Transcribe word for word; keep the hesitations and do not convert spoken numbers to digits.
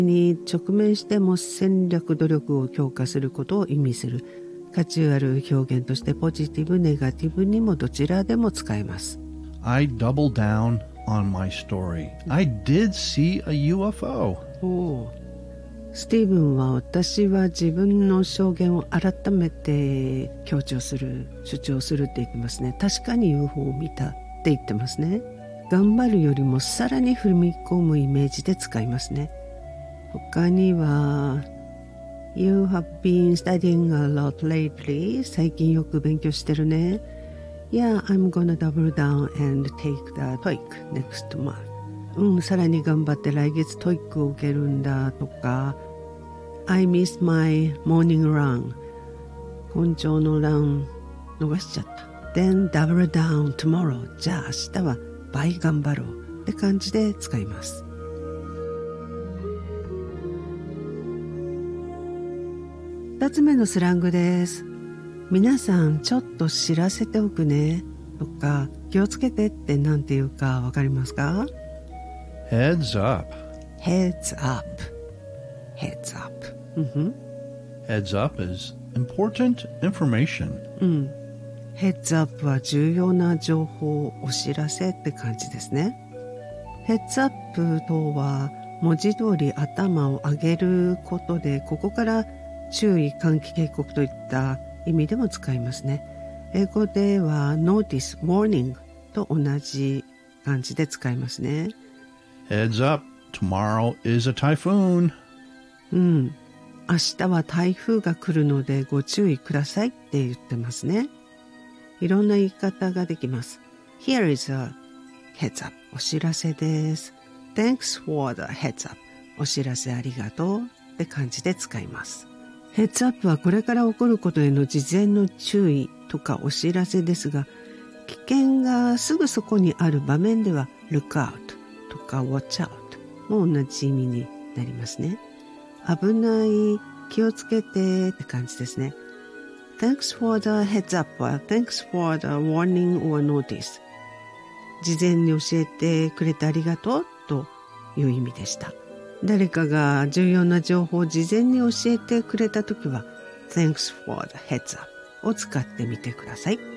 に直面しても戦略努力を強化することを意味する価値ある表現としてポジティブ、ネガティブにもどちらでも使えます。 I doubled down on my story. I did see aユーエフオー. おースティーブンは私は自分の証言を改めて強調する、主張するって言ってますね。確かに ユーエフオー を見たって言ってますね。頑張るよりもさらに踏み込むイメージで使いますね。他には You have been studying a lot lately. 最近よく勉強してるね。Yeah, I'm gonna double down and take the トイック next month. うん、さらに頑張って来月トイックを受けるんだとか I missed my morning run. 根性のラン逃しちゃった。Then double down tomorrow. じゃあ明日は倍頑張ろうって感じで使います。二つ目のスラングです。皆さんちょっと知らせておくねとか気をつけてってなんていうかわかりますか？ Heads up. Heads up. Heads up. うんふん。 Heads up is important information. うん。Heads up は重要な情報、お知らせって感じですね。Heads up とは文字通り頭を上げることで、ここから注意、喚起、警告といった意味でも使いますね。英語では notice, warning と同じ感じで使いますね。 Heads up, tomorrow is a typhoon. うん。明日は台風が来るのでご注意くださいって言ってますね。いろんな言い方ができます。Here is a heads up. お知らせです。Thanks for the heads up. お知らせありがとうって感じで使います。ヘッズアップはこれから起こることへの事前の注意とかお知らせですが、危険がすぐそこにある場面では look out とか watch out も同じ意味になりますね。危ない、気をつけてって感じですね。Thanks for the heads up は Thanks for the warning or notice 事前に教えてくれてありがとうという意味でした。誰かが重要な情報を事前に教えてくれたときは Thanks for the heads up を使ってみてください。